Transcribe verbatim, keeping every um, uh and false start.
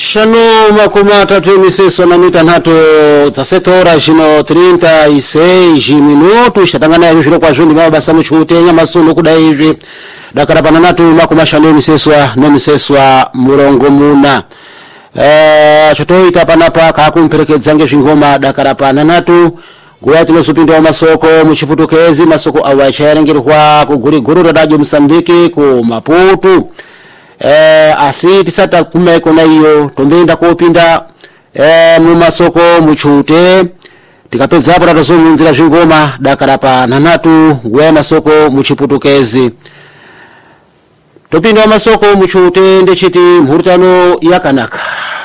Shano makumi atatu miseso na mita nhato za setora jino trinta e seis minutos tatangana ya vishiro kwa jundi maba basa mchuute nya masuno kuda hivi dakara pananatu makumi shano miseswa no miseswa murongo muna eh choto itapanapa kakumperekedza ngezvingoma dakara pananatu guya tinosupinda wa masoko muchiputukezi masoko awachayarengerwa kuguriguru radio Msambiki ku Maputo. Eh asi tisata kumeko na iyo tombenda kopinda eh mu masoko muchute tikapedza hapo tatazunzira zvingoma dakara pa nanatu guya masoko muchiputukezi topinda wa masoko muchute ndechiti mhurutano yakanaka.